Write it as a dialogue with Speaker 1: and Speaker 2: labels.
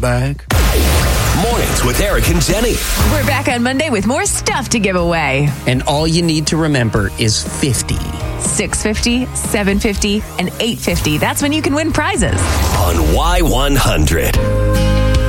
Speaker 1: bag.
Speaker 2: Mornings with Eric and Jenny.
Speaker 3: We're back on Monday with more stuff to give away.
Speaker 4: And all you need to remember is 50.
Speaker 3: 650, 750, and 850. That's when you can win prizes.
Speaker 2: On Y100.